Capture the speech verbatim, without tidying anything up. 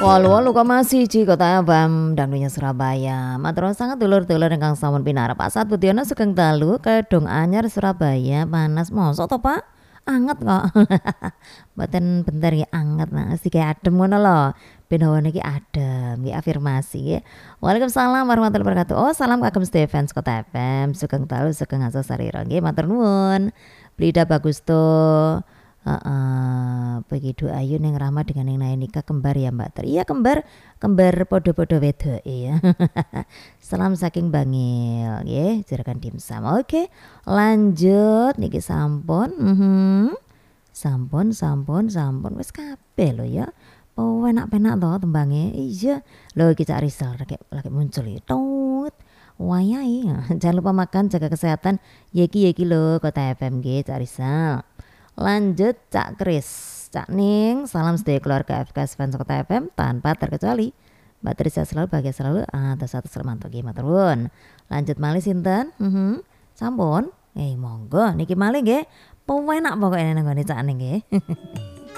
Walu-walu koma siji Kota Abam dangdunya Surabaya. Matur sangat dulur-dulur ingkang sampun pinarep Pak Satbudiono sugeng dalu Kedung Anyar Surabaya. Panas mosok to Pak? Anget kok. Mboten bentar ya anget nah mesti kayak adem ngono lho. Ben hawane iki adem, iki afirmasi ya. Waalaikumsalam warahmatullahi wabarakatuh. Oh, salam kagem Stevens Kota F M. Sugeng dalu sugeng asa sarira nggih matur nuwun. Blida bagus tuh. Heeh, begitu Ayu neng Rama dengan neng Naenika kembar ya Mbak Ter. Iya kembar, kembar podo-podo wedoke ya. Salam saking Bangil, nggih, jerakan dimsum. Oke, lanjut niki sampun. Mhm. Sampun, sampun, sampun wis kabeh lho ya. Oh, enak-enak to tembange. Iya. Lho iki Cak Rizal lagi, lagi muncul ya. Tut. Wayai. Jangan lupa makan, jaga kesehatan. Yeki yeki lho Kota F M nggih Cak Rizal. Lanjut Cak Kris, Cak Ning, salam sedaya keluarga F K S Fans Kota F M tanpa terkecuali. Mbak Trisa selalu bahagia selalu atas satu selamat pagi matur nuwun. Lanjut malih sinten? Mhm. Sampun. Eh monggo niki malih nggih. Penak pokoke nang nggone Cak Ning nggih.